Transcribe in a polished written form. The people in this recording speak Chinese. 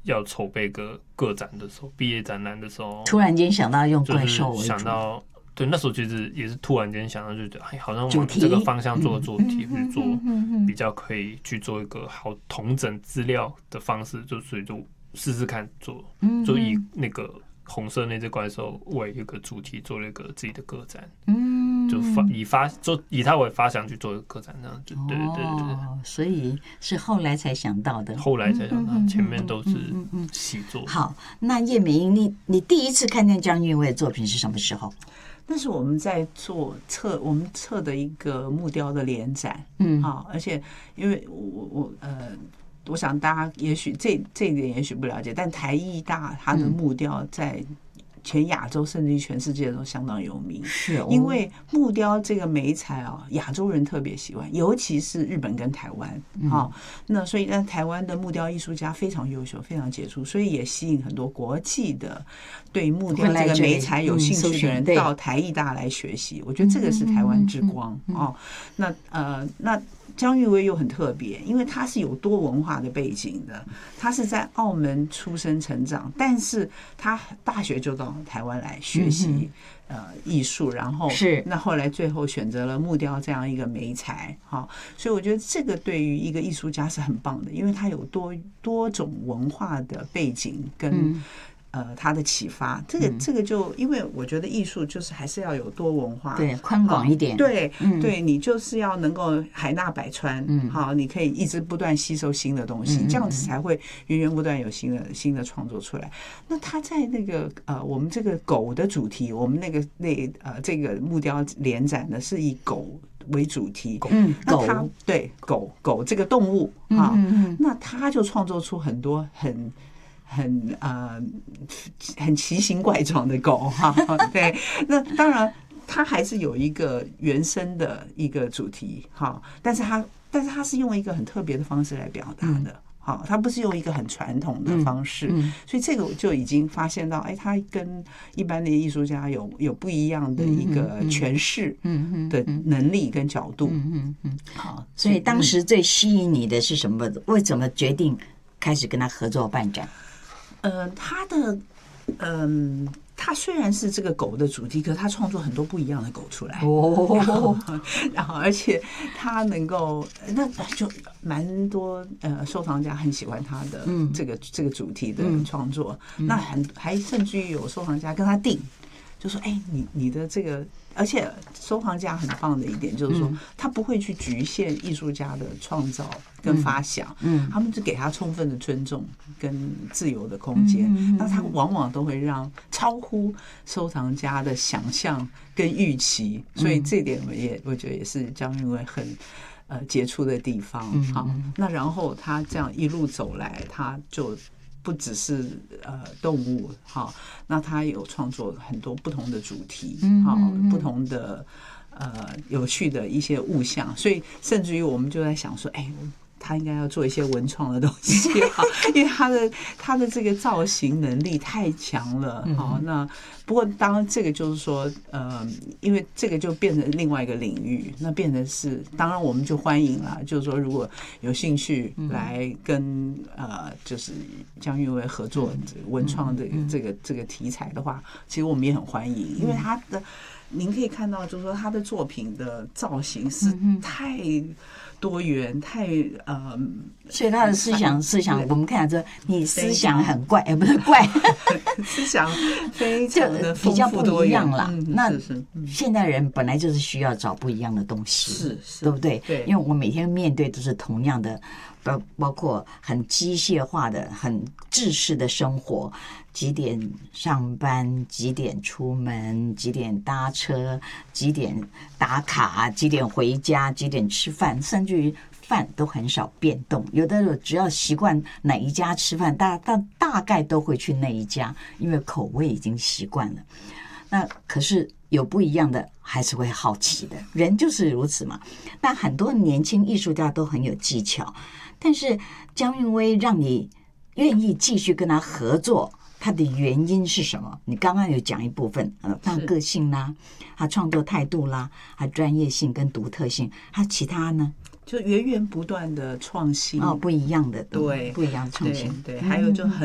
要筹备个展的时候，毕业展览的时候， 突然间想到用怪兽为主， 想到对，那时候其实也是突然间想到，就觉得好像主题往这个方向做主题去做，比较可以去做一个好统整资料的方式，所以就试试看做，就以那个红色那只怪兽为一个主题做了一个自己的个展，就以它为发想去做一个个展，这样就对， 所以是后来才想到的， 后来才想到，前面都是习作。 好，那叶美英，你第一次看见姜韵薇的作品是什么时候？ 那是我们在做我们测的一个木雕的联展，而且因为我想大家也许这一点也许不了解，但台艺大它的木雕在全亚洲甚至于全世界都相当有名， 是因为木雕这个媒材亚洲人特别喜欢，尤其是日本跟台湾那所以台湾的木雕艺术家非常优秀，非常杰出，所以也吸引很多国际的对木雕这个媒材有兴趣的人到台艺大来学习。我觉得这个是台湾之光那姜韵薇又很特别，因为她是有多文化的背景的，她是在澳门出生成长，但是她大学就到台湾来学习艺术，然后那后来最后选择了木雕这样一个媒材所以我觉得这个对于一个艺术家是很棒的，因为他有多种文化的背景跟他的启发，这个就因为我觉得艺术就是还是要有多文化， 对，宽广一点， 对，你就是要能够海纳百川，好，你可以一直不断吸收新的东西，这样子才会源源不断有新的创作出来。那他在那个我们这个狗的主题，我们这个木雕联展呢是以狗为主题，那他对狗这个动物那他就创作出很多很奇形怪状的狗对，那当然它还是有一个原生的一个主题但是它是用一个很特别的方式来表达的它不是用一个很传统的方式，所以这个我就已经发现到，它跟一般的艺术家有不一样的一个诠释的能力跟角度。 好，所以当时最吸引你的是什么？为什么决定开始跟他合作办展？ 他虽然是这个狗的主题，可是他创作很多不一样的狗出来然后而且他能够，那就蛮多收藏家很喜欢他的这个主题的创作，那还甚至于有收藏家跟他订，就说你的这个，而且收藏家很棒的一点就是说，他不会去局限艺术家的创造跟发想，他们就给他充分的尊重跟自由的空间，那他往往都会让超乎收藏家的想象跟预期，所以这点我觉得也是姜韵薇很杰出的地方。好，那然后他这样一路走来，他就不只是动物那他有创作很多不同的主题不同的有趣的一些物象，所以甚至于我们就在想说他应该要做一些文创的东西因为他的这个造型能力太强了那不过当然这个就是说因为这个就变成另外一个领域，那变成是当然我们就欢迎啦，就是说如果有兴趣来跟就是姜韵薇合作文创的这个题材的话，其实我们也很欢迎，因为他的您可以看到就是说他的作品的造型是太多元所以他的思想我们看说你思想很怪不是怪思想非常的比较不一样啦那现代人本来就是需要找不一样的东西，是对不对？ 对， 因为我每天面对都是同样的包括很机械化的很制式的生活，几点上班，几点出门，几点搭车，几点打卡，几点回家，几点吃饭，甚至于饭都很少变动，有的人只要习惯哪一家吃饭，大概都会去那一家，因为口味已经习惯了。那可是有不一样的还是会好奇的，人就是如此嘛。但很多年轻艺术家都很有技巧，但是姜韵薇让你愿意继续跟他合作，他的原因是什么？你刚刚有讲一部分他个性啦，他创作态度啦，他专业性跟独特性，他其他呢就源源不断的创新不一样的， 对， 不一样的创新， 对，还有就很